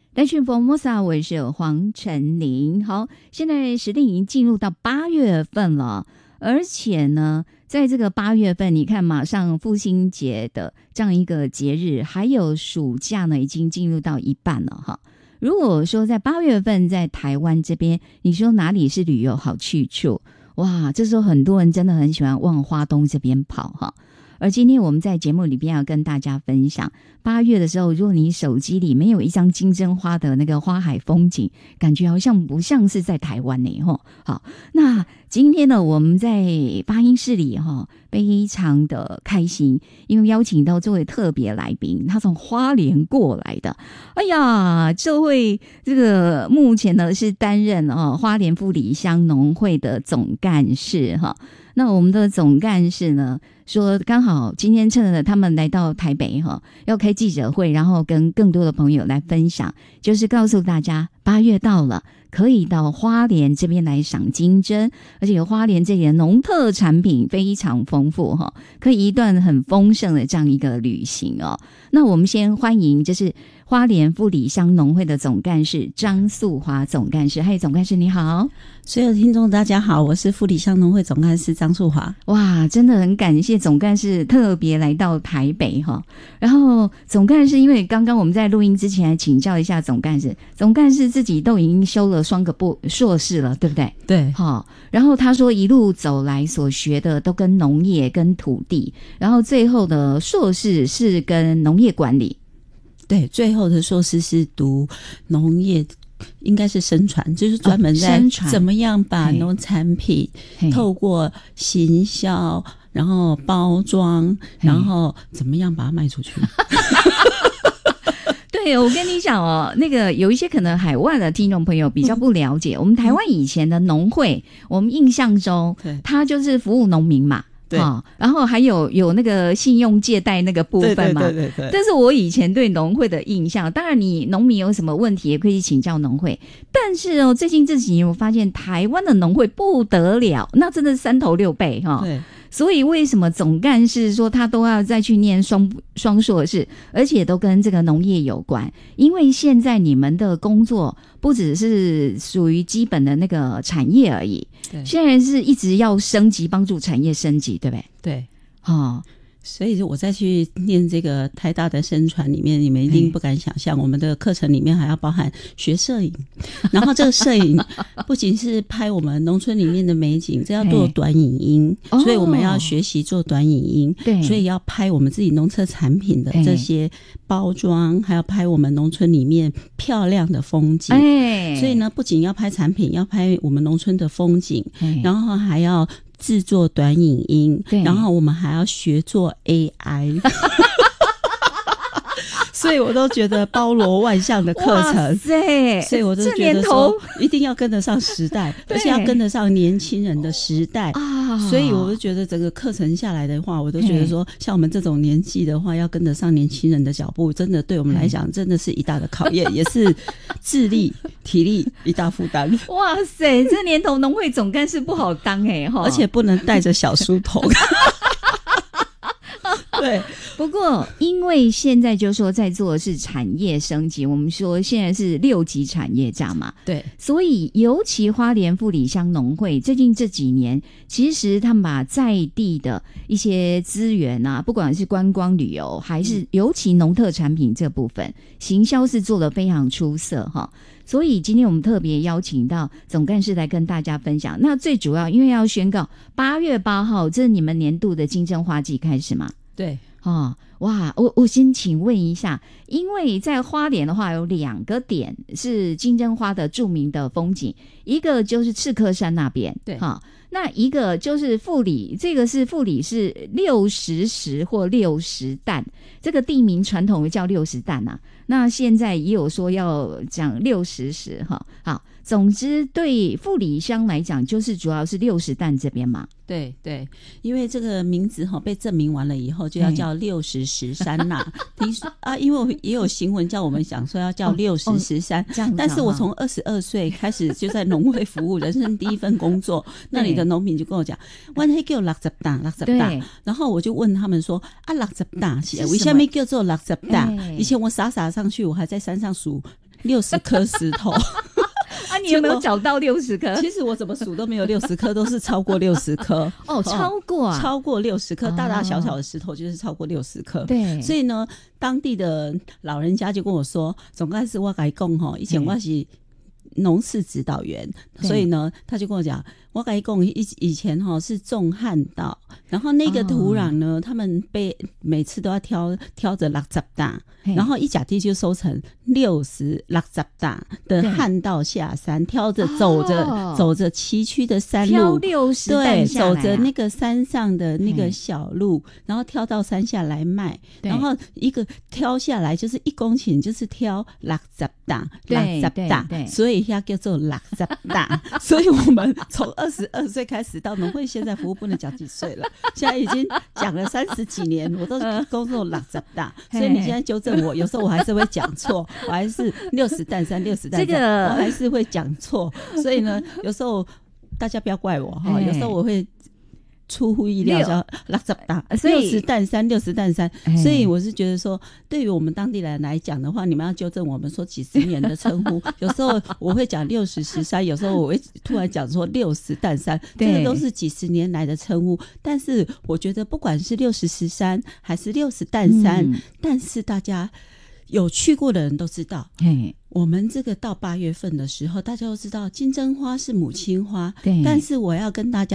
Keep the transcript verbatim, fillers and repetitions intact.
单讯佛摩萨，我是黄晨林。好，现在时令已经进入到八月份了，而且呢，在这个八月份，你看马上父亲节的这样一个节日，还有暑假呢，已经进入到一半了哈。如果说在八月份在台湾这边，你说哪里是旅游好去处？哇，这时候很多人真的很喜欢往花东这边跑哈。而今天我们在节目里边要跟大家分享，八月的时候，如果你手机里没有一张金针花的那个花海风景，感觉好像不像是在台湾呢吼。好，那今天呢，我们在发音室里哈，非常的开心，因为邀请到这位特别来宾，他从花莲过来的。哎呀，这位这个目前呢是担任哦花莲富里乡农会的总干事哈。那我们的总干事呢说，刚好今天趁着他们来到台北哈，要开记者会，然后跟更多的朋友来分享，就是告诉大家八月到了，可以到花莲这边来赏金针，而且花莲这里的农特产品非常丰富哈，可以一段很丰盛的这样一个旅行哦。那我们先欢迎就是花莲富里乡农会的总干事张素华总干事。嗨，总干事你好。 所有听众大家好，我是富里乡农会总干事张素华。 哇，真的很感谢总干事特别来到台北哈。然后总干事因为刚刚我们在录音之前还请教一下总干事，总干事自己都已经修了双个博硕士了，对不对？ 对， 好。然后他说一路走来所学的都跟农业跟土地，然后最后的硕士是跟农业管理。 对，最后的硕士是读农业，应该是生传，就是专门在怎么样把农产品透过行销，然后包装，然后怎么样把它卖出去。 对，我跟你讲哦，那个有一些可能海外的听众朋友比较不了解，嗯、我们台湾以前的农会，我们印象中，它就是服务农民嘛。对、哦，然后还有有那个信用借贷那个部分嘛，对对对对对。这是我以前对农会的印象。当然，你农民有什么问题也可以请教农会。但是哦，最近这几年我发现台湾的农会不得了，那真的是三头六臂哈。对。所以为什么总干事说他都要再去念双双硕士，而且都跟这个农业有关？因为现在你们的工作不只是属于基本的那个产业而已，现在是一直要升级，帮助产业升级，对不对？ 对，哦。所以我再去念这个台大的生传里面，你们一定不敢想象，我们的课程里面还要包含学摄影，然后这个摄影不仅是拍我们农村里面的美景，这要做短影音，所以我们要学习做短影音，对，所以要拍我们自己农特产品的这些包装，还要拍我们农村里面漂亮的风景，所以呢，不仅要拍产品，要拍我们农村的风景，然后还要制作短影音，然后我们还要学做 A I 所以我都觉得包罗万象的课程，所以我就觉得说一定要跟得上时代，而且要跟得上年轻人的时代啊！所以我就觉得整个课程下来的话，我都觉得说，像我们这种年纪的话，要跟得上年轻人的脚步，真的对我们来讲真的是一大的考验，也是智力、体力一大负担。 哇塞，这年头农会总干事不好当哎、欸、 而且不能带着小书童。对， 不过因为现在就说在做的是产业升级，我们说现在是六级产业这样嘛，对，所以尤其花莲富里乡农会最近这几年，其实他们把在地的一些资源啊，不管是观光旅游，还是尤其农特产品这部分，行销是做得非常出色哈。所以今天我们特别邀请到总干事来跟大家分享。那最主要因为要宣告八月八号，这是你们年度的金针花季开始嘛？ 对， 哦，哇，我我先请问一下，因为在花莲的话有两个点是金针花的著名的风景，一个就是赤科山那边，对，哈、哦，那一个就是富里，这个是富里是六十石或六十担，这个地名传统叫六十担啊，那现在也有说要讲六十石哈，好，总之对富里乡来讲，就是主要是六十担这边嘛。 对对，因为这个名字哈被证明完了以后，就要叫六十石山呐。听说啊，因为也有新闻叫我们讲说要叫六十石山，哦哦、但是我从二十二岁开始就在农会服务，人生第一份工作，那里的农民就跟我讲，我那叫六十担，六十担。然后我就问他们说啊，六十担为什么叫做六十担？以前我傻傻上去，我还在山上数六十颗石头。 啊，你有没有找到六十颗？ 其实我怎么数都没有六十颗，都是超过六十颗。 哦，超过啊， 超过六十颗，大大小小的石头就是超过六十颗。 对， 所以呢，当地的老人家就跟我说，总干事我跟你讲吼，以前我是农事指导员，所以呢，他就跟我讲，我跟你讲，以以前哈是种旱稻，然后那个土壤呢，哦、他们被每次都要挑挑着六十担，然后一甲地就收成六十六十担的旱稻下山，挑着走着、哦、走着崎岖的山路， 挑六十担下来、 啊，对，走着那个山上的那个小路，然后挑到山下来卖，然后一个挑下来就是一公顷，就是挑六十担，六十担，所以它叫做六十担。所以我们从二十二岁开始到农会现在服务不能讲几岁了，现在已经讲了三十几年，我都是工作六十担，所以你现在纠正我，有时候我还是会讲错，我还是六十担三六十担三，这个我还是会讲错，所以呢，有时候大家不要怪我哈，有时候我会出乎意料，叫六十担，六十担三，六十担三，所以我是觉得说，对于我们当地人来讲的话，你们要纠正我们说几十年的称呼，有时候我会讲六十十三，有时候我会突然讲说六十担三，这个都是几十年来的称呼。但是我觉得不管是六十十三还是六十担三，嗯、但是大家有去过的人都知道，我们这个到八月份的时候，大家都知道金针花是母亲花，但是我要跟大家